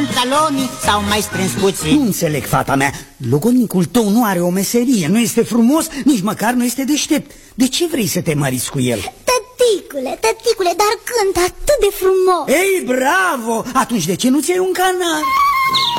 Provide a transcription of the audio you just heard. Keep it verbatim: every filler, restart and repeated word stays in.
Pantalonii s-au mai strâns puțin. Nu înțeleg, fata mea. Logodnicul tău nu are o meserie, nu este frumos, nici măcar nu este deștept. De ce vrei să te măriți cu el? Tăticule, tăticule, dar cântă atât de frumos. Ei, bravo! Atunci de ce nu ți iei un canar?